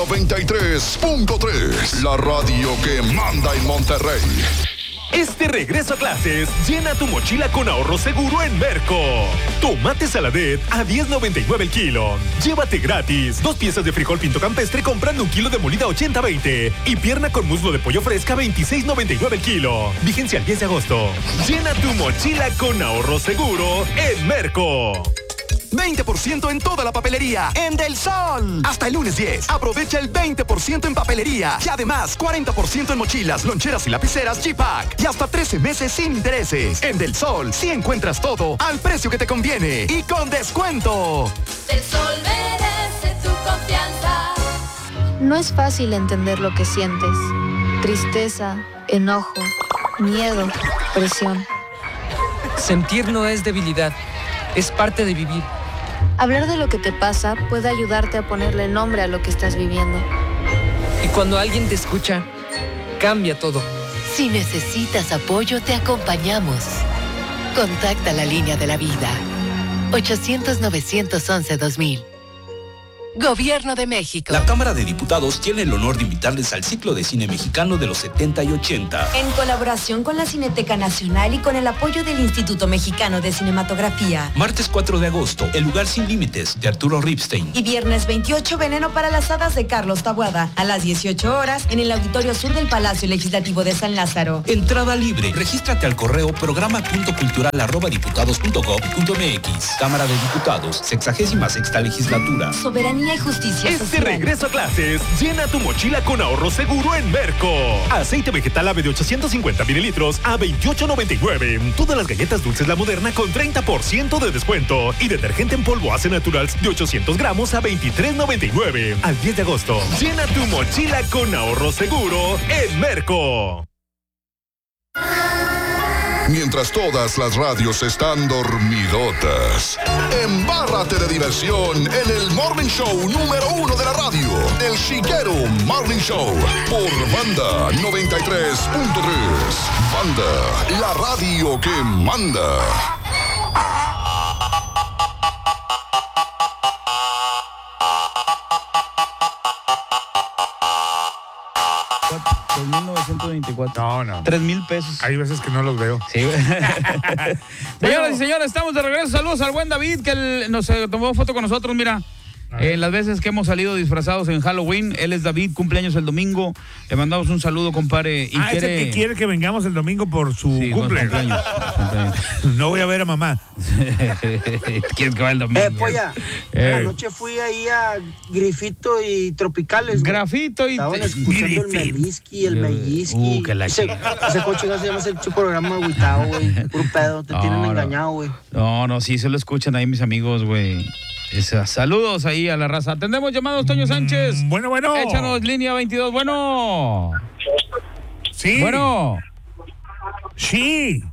93.3, la radio que manda en Monterrey. Este regreso a clases, llena tu mochila con ahorro seguro en Merco. Tomate saladet a $10.99 el kilo. Llévate gratis 2 piezas de frijol pinto campestre comprando 1 kilo de molida 80-20 y pierna con muslo de pollo fresca 26.99 el kilo. Vigencia el 10 de agosto. Llena tu mochila con ahorro seguro en Merco. 20% en toda la papelería en Del Sol. Hasta el lunes 10. Aprovecha el 20% en papelería. Y además, 40% en mochilas, loncheras y lapiceras G-Pack. Y hasta 13 meses sin intereses. En Del Sol, sí encuentras todo al precio que te conviene y con descuento. Del Sol merece tu confianza. No es fácil entender lo que sientes. Tristeza, enojo, miedo, presión. Sentir no es debilidad, es parte de vivir. Hablar de lo que te pasa puede ayudarte a ponerle nombre a lo que estás viviendo. Y cuando alguien te escucha, cambia todo. Si necesitas apoyo, te acompañamos. Contacta la línea de la vida. 800-911-2000. Gobierno de México. La Cámara de Diputados tiene el honor de invitarles al ciclo de cine mexicano de los 70 y 80. En colaboración con la Cineteca Nacional y con el apoyo del Instituto Mexicano de Cinematografía. Martes 4 de agosto, El lugar sin límites, de Arturo Ripstein. Y viernes 28, Veneno para las hadas, de Carlos Taboada. A las 18 horas, en el Auditorio Sur del Palacio Legislativo de San Lázaro. Entrada libre. Regístrate al correo programa.cultural@diputados.gov.mx. Cámara de Diputados, 66ª legislatura. Soberanía y justicia Este social. regreso a clases, llena tu mochila con ahorro seguro en Merco. Aceite vegetal ave de 850 mililitros a $28.99. Todas las galletas dulces La Moderna con 30% de descuento. Y detergente en polvo Ace Naturals de 800 gramos a $23.99. Al 10 de agosto, llena tu mochila con ahorro seguro en Merco. Mientras todas las radios están dormidotas, embárrate de diversión en el Morning Show número 1 de la radio, El Chiquero Morning Show, por Banda 93.3. Banda, la radio que manda. No. 3,000 pesos. Hay veces que no los veo. Sí. Señoras y señores, estamos de regreso. Saludos al buen David, que nos tomó foto con nosotros, mira. Las veces que hemos salido disfrazados en Halloween, él es David, cumpleaños el domingo. Le mandamos un saludo, compadre. Y ese que quiere que vengamos el domingo por su cumpleaños. No voy a ver a mamá. ¿Quieres que vaya el domingo? Polla, anoche fui ahí a Grifito y Tropicales. Grafito y... Estaban escuchando el Melisqui, el Mellisqui. Que la ese coche se llama ese programa agüitado, güey. Puro pedo, te tienen engañado, güey. No, sí, se lo escuchan ahí mis amigos, güey. Saludos ahí a la raza. Atendemos llamados, Toño Sánchez. Bueno. Échanos línea 22. Bueno. Sí. Bueno. Sí.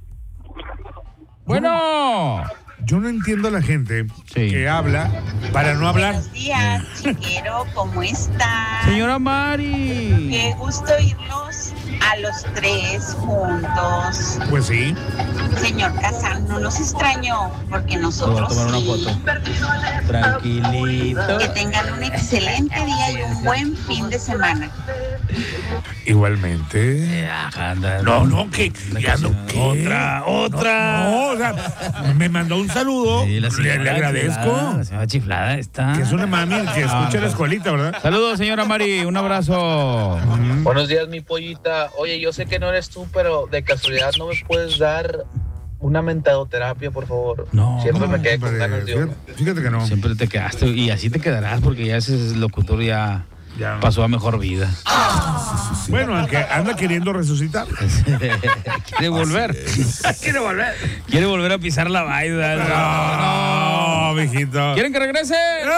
Bueno. Yo no entiendo a la gente que habla para no hablar. Buenos días, Chiquero, ¿cómo está? Señora Mari. Qué gusto irlos a los tres juntos. Pues sí. Señor Casán, no los extraño, porque nosotros tomar una foto. Tranquilito. Que tengan un excelente día y un buen fin de semana. Igualmente. No, que ya no. Otra. No, o sea, me mandó un saludo. Sí, le agradezco. La señora chiflada está. Que es una mami que escucha la escuelita, ¿verdad? Saludos, señora Mari. Un abrazo. Buenos días, mi pollita. Oye, yo sé que no eres tú, pero de casualidad no me puedes dar una mentadoterapia, por favor. No. Siempre me quedé con ganas de uno. Fíjate que no. Siempre te quedaste y así te quedarás porque ya ese locutor ya pasó a mejor vida. Bueno, aunque anda queriendo resucitar. Quiere volver. Quiere volver a pisar la vaina. No, mijito. ¿Quieren que regrese?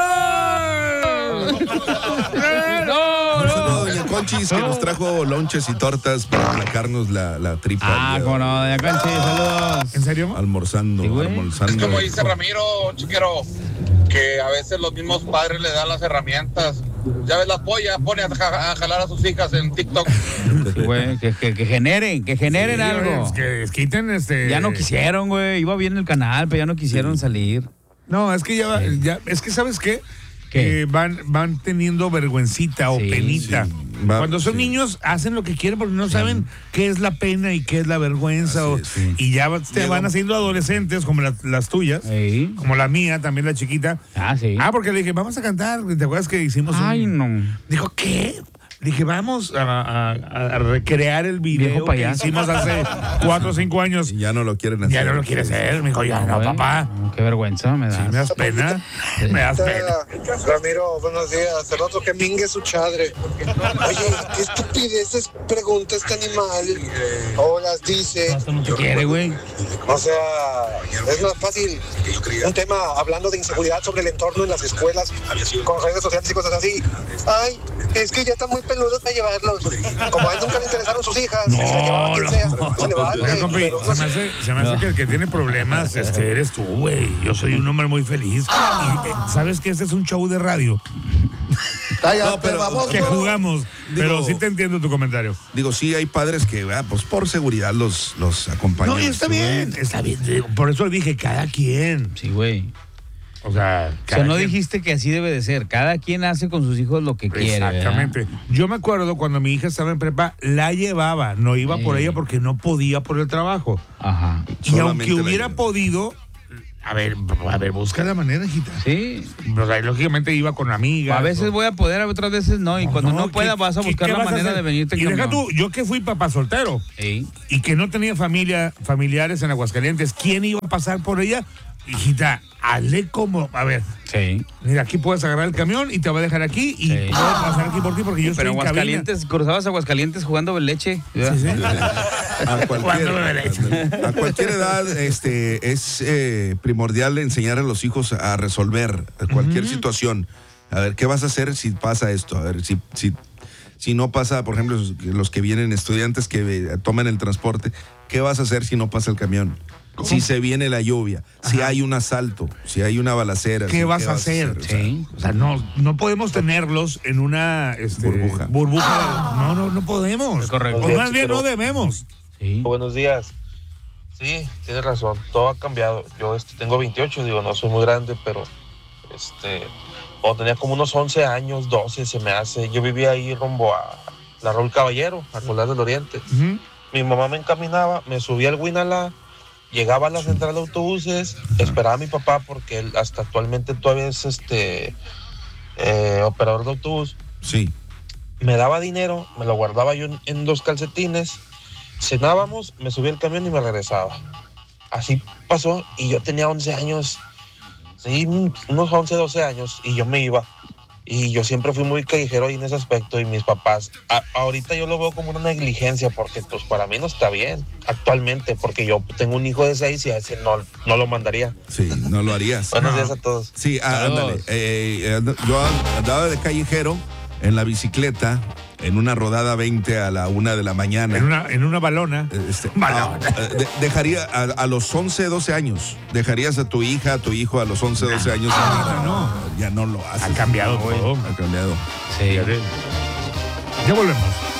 Doña Conchis, que nos trajo lonches y tortas para aplacarnos la tripa. Cómo no, doña Conchis, saludos. ¿En serio? Almorzando. Es como dice Ramiro, Chiquero, que a veces los mismos padres le dan las herramientas. Ya ves, la polla pone a jalar a sus hijas en TikTok. Sí, güey, que generen algo. Es que quiten Ya no quisieron, güey. Iba bien el canal, pero ya no quisieron salir. No, es que ya es que ¿sabes qué? van teniendo vergüencita o penita. Sí. Cuando son niños hacen lo que quieren porque no saben qué es la pena y qué es la vergüenza. Y ya van haciendo adolescentes como las tuyas, como la mía, también la chiquita. Porque le dije, vamos a cantar. ¿Te acuerdas que hicimos no. Dijo, ¿qué? Dije, vamos a recrear el video que hicimos hace 4 o 5 años. Y ya no lo quieren hacer. Ya no lo quiere hacer. Me dijo, ya no, papá. Qué vergüenza me das. Sí, me das pena. Me das pena. Ramiro, buenos días. El otro que mingue su chadre. Oye, ¿qué estupideces pregunta este animal? O las dice. No te quiere, güey. O sea, es más fácil un tema hablando de inseguridad sobre el entorno en las escuelas, con redes sociales y cosas así. Ay, es que ya está muy peludos para llevarlos. Como a él nunca le interesaron sus hijas, se llevaba quien sea. Se le vale, se me hace que el que tiene problemas eres tú, güey. Yo soy un hombre muy feliz. Y sabes que este es un show de radio. Que jugamos. Pero sí te entiendo tu comentario. Digo, sí hay padres que, pues por seguridad los acompañan. No, y está bien. Por eso dije, cada quien. Sí, güey. O sea, no dijiste que así debe de ser. Cada quien hace con sus hijos lo que quiere. Exactamente. Yo me acuerdo cuando mi hija estaba en prepa, la llevaba. No iba por ella porque no podía por el trabajo. Ajá. Y aunque hubiera podido, a ver, busca la manera, hijita. Sí. O sea, lógicamente iba con amigas. A veces voy a poder, otras veces no. Y cuando no pueda, vas a buscar la manera de venirte en camión. camión. Deja tú, yo que fui papá soltero y que no tenía familiares en Aguascalientes, ¿quién iba a pasar por ella? Hijita, hazle como, a ver. Sí. Mira, aquí puedes agarrar el camión y te va a dejar aquí y puedes pasar aquí por ti porque yo estoy en Aguascalientes, cruzabas Aguascalientes jugando leche. Sí. A cualquier edad es primordial enseñar a los hijos a resolver cualquier situación. A ver, ¿qué vas a hacer si pasa esto? A ver, si no pasa, por ejemplo, los que vienen estudiantes que toman el transporte, ¿qué vas a hacer si no pasa el camión? Si se viene la lluvia, si hay un asalto, si hay una balacera. ¿Qué vas a hacer? O sea, no podemos tenerlos en una burbuja. No podemos. Es correcto. O más bien no debemos. Sí. Buenos días. Sí, tienes razón, todo ha cambiado. Yo tengo 28, digo, no soy muy grande, pero cuando tenía como unos 11 años, 12 se me hace. Yo vivía ahí rumbo a la Raúl Caballero, al Volar del Oriente. Mi mamá me encaminaba, me subía al Winalá. Llegaba a la central de autobuses, esperaba a mi papá porque él hasta actualmente todavía es operador de autobús. Sí. Me daba dinero, me lo guardaba yo en 2 calcetines, cenábamos, me subía al camión y me regresaba. Así pasó y yo tenía 11 años, sí, unos 11, 12 años y yo me iba. Y yo siempre fui muy callejero ahí en ese aspecto y mis papás, ahorita yo lo veo como una negligencia porque pues para mí no está bien actualmente porque yo tengo un hijo de 6 y a ese no lo mandaría. Sí, no lo harías. Buenos días a todos. Sí, ándale. Yo andaba de callejero en la bicicleta en una rodada 20 a la 1 de la mañana. En una balona. Dejaría a los 11, 12 años. ¿Dejarías a tu hija, a tu hijo a los 11, 12 años? Ya no lo haces. Ha cambiado todo. Ha cambiado. Sí. Ya volvemos.